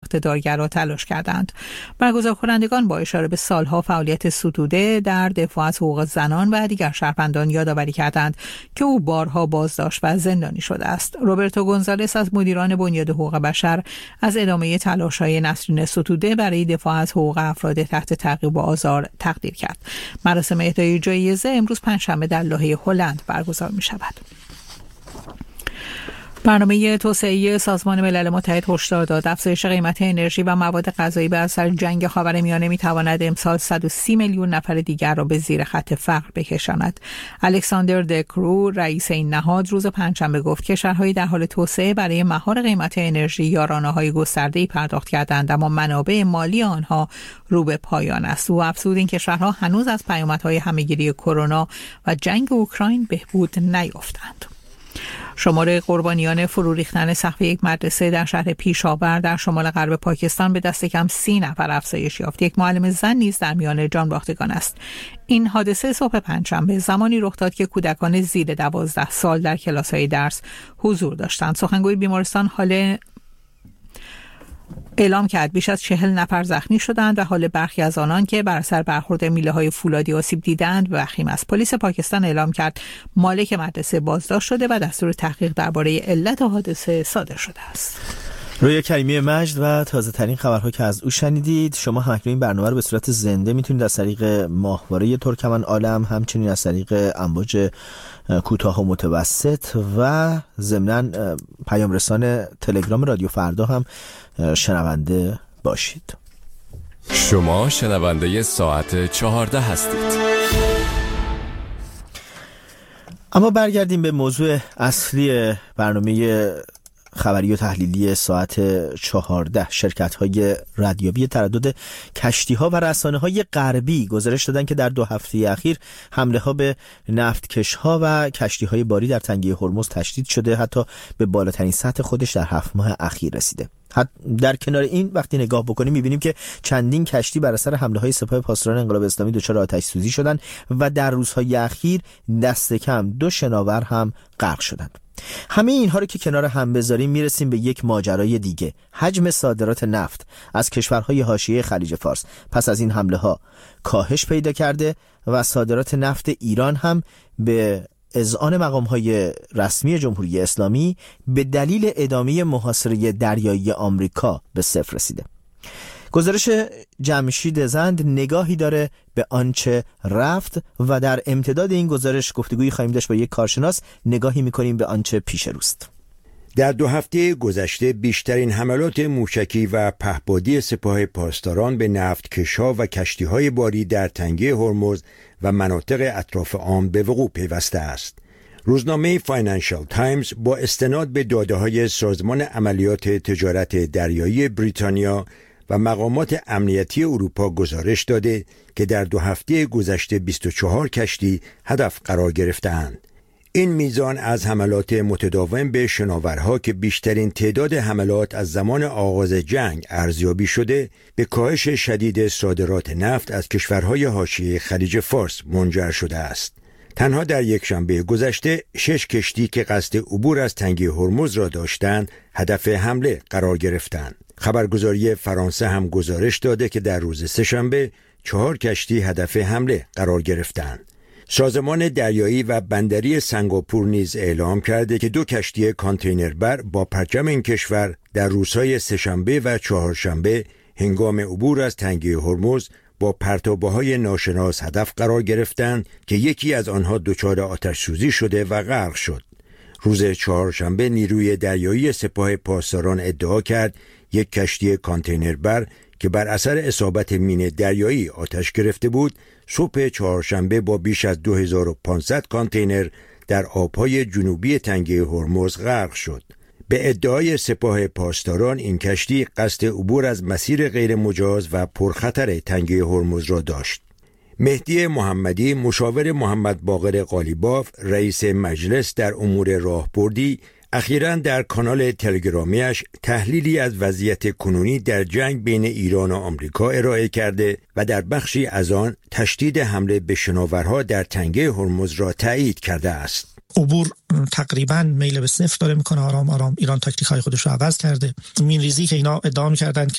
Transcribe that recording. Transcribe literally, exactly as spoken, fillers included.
اقتدارگرا تلاش کردند. برگزار کنندگان با اشاره به سالها فعالیت ستوده در دفاع از حقوق زنان و دیگر شهروندان یادآوری کردند که او بارها بازداشت و زندانی شده است. روبرتو گونزالس از مدیران بنیاد حقوق بشر از ادامه تلاش‌های نسرین ستوده برای دفاع از حقوق افراد تحت تعقیب و آزار تقدیر کرد. مراسم اهدای جایزه امروز پنجشنبه در لاهه هلند برگزار می‌شود. برنامه توسعه سازمان ملل متحد هشدار داد افزایش قیمت انرژی و مواد غذایی به اثر جنگ خاورمیانه می‌تواند امسال صد و سی میلیون نفر دیگر را به زیر خط فقر بکشاند. الکساندر دکرو رئیس این نهاد روز پنجشنبه گفت کشورهای در حال توسعه برای مهار قیمت انرژی یارانه‌های گسترده‌ای پرداخت کردند، اما منابع مالی آنها رو به پایان است. او افزود این کشورها هنوز از پیامدهای همه‌گیری کرونا و جنگ اوکراین بهبود نیافتند. شمار قربانیان فرو ریختن سقف یک مدرسه در شهر پیشاور در شمال غرب پاکستان به دست کم سی نفر افزایش یافت. یک معلم زن نیز در میان جان باختگان است. این حادثه صبح پنجشنبه زمانی رخ داد که کودکان زیر دوازده سال در کلاس‌های درس حضور داشتند. سخنگوی بیمارستان حال اعلام کرد بیش از چهل نفر زخمی شدند و حال برخی از آنان که بر اثر برخورد میله‌های فولادی آسیب دیدند وخیم است. پلیس پاکستان اعلام کرد مالک مدرسه بازداشت شده و دستور تحقیق درباره علت حادثه صادر شده است. رویا کریمی مجد و تازه ترین خبرها که از او شنیدید. شما هم این برنامه رو به صورت زنده میتونید از طریق ماهواره ترکمن عالم، همچنین از طریق امواج کوتاه و متوسط و ضمناً پیام رسان تلگرام رادیو فردا هم شنونده باشید. شما شنونده ساعت چهارده هستید. اما برگردیم به موضوع اصلی برنامه خبری و تحلیلی ساعت چهارده. شرکت‌های ردیابی تردد کشتی‌ها و رسانه‌های غربی گزارش دادن که در دو هفته اخیر حمله‌ها به نفتکش‌ها و کشتی‌های باری در تنگه هرمز تشدید شده، حتی به بالاترین سطح خودش در هفت ماه اخیر رسیده. در کنار این وقتی نگاه بکنیم می‌بینیم که چندین کشتی بر اثر حمله‌های سپاه پاسداران انقلاب اسلامی دچار آتش سوزی شدند و در روزهای اخیر دست کم دو شناور هم غرق شدند. همه اینها رو که کنار هم بذاریم میرسیم به یک ماجرای دیگه. حجم صادرات نفت از کشورهای حاشیه خلیج فارس پس از این حمله ها کاهش پیدا کرده و صادرات نفت ایران هم به اذعان مقام‌های رسمی جمهوری اسلامی به دلیل ادامه محاصره دریایی آمریکا به صفر رسیده. گزارش جمشید زند نگاهی داره به آنچه رفت و در امتداد این گزارش گفتگویی خواهیم داشت با یک کارشناس. نگاهی می‌کنیم به آنچه پیش روست. در دو هفته گذشته بیشترین حملات موشکی و پهپادی سپاه پاسداران به نفتکش‌ها و کشتی‌های باری در تنگه هرمز و مناطق اطراف عام به وقوع پیوسته است. روزنامه فاینانشال تایمز با استناد به داده‌های سازمان عملیات تجارت دریایی بریتانیا و مقامات امنیتی اروپا گزارش داده که در دو هفته گذشته بیست و چهار کشتی هدف قرار گرفته‌اند. این میزان از حملات متداوم به شناورها که بیشترین تعداد حملات از زمان آغاز جنگ ارزیابی شده به کاهش شدید صادرات نفت از کشورهای حاشیه خلیج فارس منجر شده است. تنها در یک شنبه گذشته شش کشتی که قصد عبور از تنگه هرمز را داشتند هدف حمله قرار گرفتند. خبرگزاری فرانسه هم گزارش داده که در روز سه‌شنبه چهار کشتی هدف حمله قرار گرفتند. سازمان دریایی و بندری سنگاپور نیز اعلام کرده که دو کشتی کانتینربر با پرچم این کشور در روزهای سه‌شنبه و چهارشنبه هنگام عبور از تنگه هرمز با پرتابه‌های ناشناس هدف قرار گرفتند که یکی از آنها دچار آتش سوزی شده و غرق شد. روز چهارشنبه نیروی دریایی سپاه پاسداران ادعا کرد یک کشتی کانتینربر که بر اثر اصابت مین دریایی آتش گرفته بود صبح چهارشنبه با بیش از دو هزار و پانصد کانتینر در آبهای جنوبی تنگه هرمز غرق شد. به ادعای سپاه پاسداران این کشتی قصد عبور از مسیر غیر مجاز و پرخطر تنگه هرمز را داشت. مهدی محمدی مشاور محمد باقر قالیباف رئیس مجلس در امور راهبردی اخیراً در کانال تلگرامیش تحلیلی از وضعیت کنونی در جنگ بین ایران و آمریکا ارائه کرده و در بخشی از آن تشدید حمله به شناورها در تنگه هرمز را تایید کرده است. عبور تقریباً میل به صفر داره میکنه. آرام آرام ایران تاکتیک های خودش رو عوض کرده. مین ریزی که اینا ادعا می‌کردند